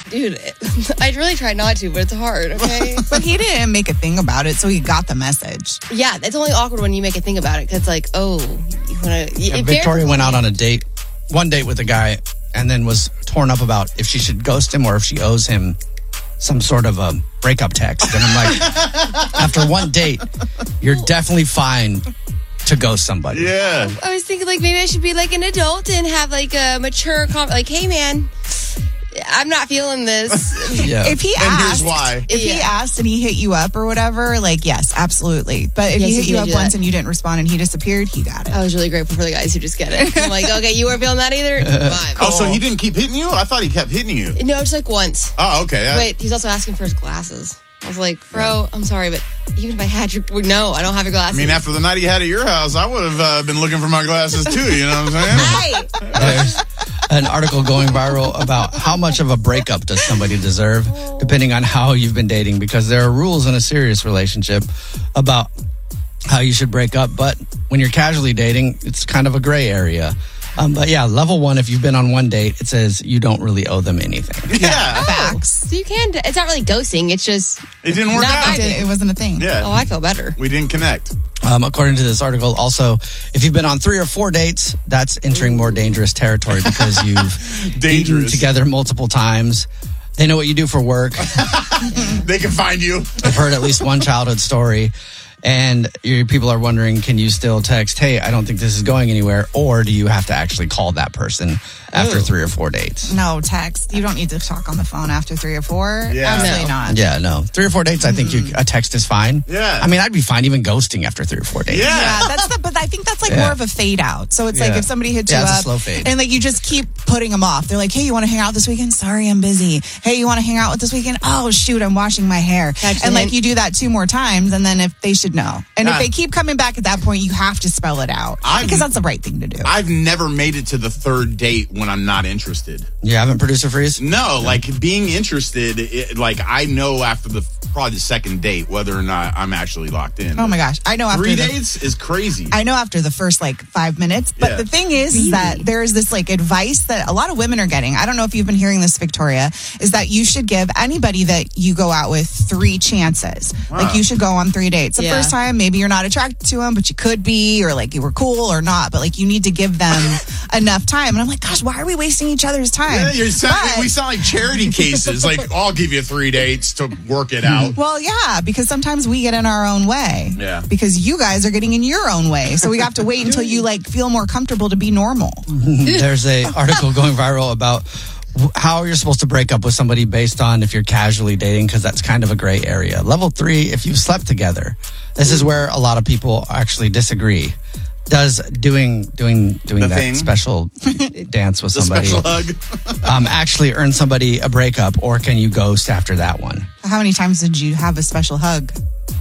Dude, I really tried not to, but it's hard, okay? But he didn't make a thing about it, so he got the message. Yeah, it's only awkward when you make a thing about it, because it's like, oh, you want to... Victoria went out on one date with a guy, and then was torn up about if she should ghost him or if she owes him some sort of a breakup text. And I'm like, after one date, you're definitely fine to ghost somebody. Yeah. I was thinking, like, maybe I should be, like, an adult and have, like, a mature... like, hey, man... I'm not feeling this. Yeah. If he And asked, here's why. If he asked and he hit you up or whatever, like, yes, absolutely. But if he hit you up once and you didn't respond and he disappeared, he got it. I was really grateful for the guys who just get it. I'm like, okay, you weren't feeling that either? Fine. Oh, so he didn't keep hitting you? I thought he kept hitting you. No, just like once. Oh, okay. Wait, he's also asking for his glasses. I was like, bro, I'm sorry, but even if I had your... No, I don't have your glasses. I mean, after the night he had at your house, I would have been looking for my glasses too, you know what I'm saying? There's an article going viral about how much of a breakup does somebody deserve, depending on how you've been dating, because there are rules in a serious relationship about how you should break up. But when you're casually dating, it's kind of a gray area. But yeah, level 1, if you've been on one date, it says you don't really owe them anything. Yeah. Facts. So you can... It's not really ghosting. It's just... It didn't work out. It wasn't a thing. Yeah. Oh, I feel better. We didn't connect. According to this article, also, if you've been on 3 or 4 dates, that's entering more dangerous territory because you've eaten together multiple times. They know what you do for work. They can find you. I've heard at least one childhood story. And people are wondering, can you still text, hey, I don't think this is going anywhere? Or do you have to actually call that person after 3 or 4 dates? No, text. You don't need to talk on the phone after 3 or 4. Yeah. Absolutely not. Yeah, no. 3 or 4 dates, I think a text is fine. Yeah. I mean, I'd be fine even ghosting after 3 or 4 dates. Yeah. But I think that's like more of a fade out. So it's like if somebody hits you it's up a slow fade. and like you just keep putting them off. They're like, hey, you want to hang out this weekend? Sorry, I'm busy. Hey, you want to hang out with this weekend? Oh, shoot, I'm washing my hair. And like you do that 2 more times, and then if they should know. And if they keep coming back at that point, you have to spell it out because that's the right thing to do. I've never made it to the 3rd date when I'm not interested. You haven't, Producer Freeze? No, like being interested, like I know after probably the 2nd date whether or not I'm actually locked in. Oh my gosh. I know after 3 dates is crazy. I know after the first like 5 minutes. But the thing is that there is this like advice that a lot of women are getting. I don't know if you've been hearing this, Victoria, is that you should give anybody that you go out with 3 chances. Wow. Like you should go on 3 dates. The first time, maybe you're not attracted to them, but you could be, or like you were cool or not. But like you need to give them enough time. And I'm like, gosh, why are we wasting each other's time? Yeah, we sound like charity cases. Like, I'll give you 3 dates to work it out. Well, yeah, because sometimes we get in our own way. Yeah. Because you guys are getting in your own way. So we have to wait until you like feel more comfortable to be normal. There's a article going viral about how you're supposed to break up with somebody based on if you're casually dating, because that's kind of a gray area. Level 3, if you've slept together. This is where a lot of people actually disagree. Does doing that special dance with somebody special hug actually earn somebody a breakup, or can you ghost after that one? How many times did you have a special hug?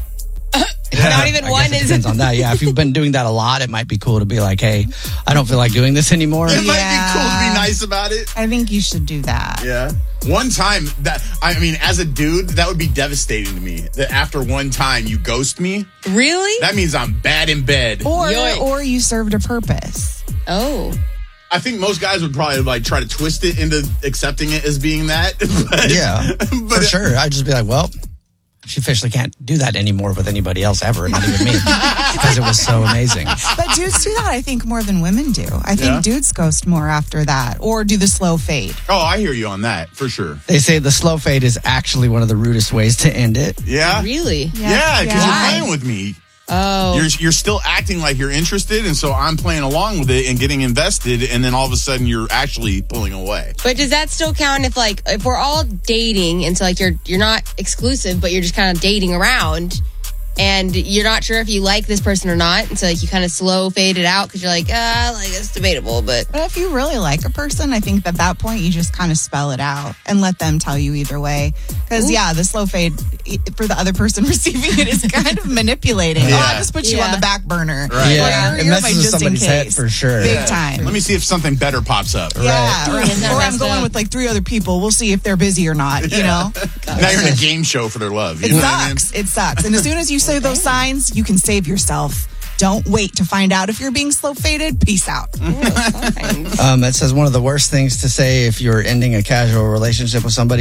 Not even one. It depends on that. Yeah, if you've been doing that a lot, it might be cool to be like, hey, I don't feel like doing this anymore. It might be cool to be nice about it. I think you should do that. Yeah. One time, as a dude, that would be devastating to me. That after one time you ghost me. Really? That means I'm bad in bed. Or you served a purpose. Oh. I think most guys would probably like try to twist it into accepting it as being that. But, for sure. I'd just be like, well, she officially can't do that anymore with anybody else ever, not even me, because it was so amazing. But dudes do that, I think, more than women do. I think dudes ghost more after that, or do the slow fade. Oh, I hear you on that, for sure. They say the slow fade is actually one of the rudest ways to end it. Yeah? Really? Yeah, because you're playing with me. Oh. You're still acting like you're interested, and so I'm playing along with it and getting invested, and then all of a sudden you're actually pulling away. But does that still count if we're all dating, and so like you're not exclusive, but you're just kind of dating around, and you're not sure if you like this person or not, and so like you kind of slow fade it out because you're like it's debatable, but if you really like a person, I think at that point you just kind of spell it out and let them tell you either way. Because the slow fade for the other person receiving it is kind of manipulating. I'll just put you on the back burner. Right. Yeah, it messes with somebody's head for sure. Big time. Let me see if something better pops up. Yeah, or I'm going with like 3 other people. We'll see if they're busy or not. You know. Now you're in a game show for their love. It sucks. It sucks. And as soon as you say those signs, you can save yourself. Don't wait to find out if you're being slow faded. Peace out. It says one of the worst things to say if you're ending a casual relationship with somebody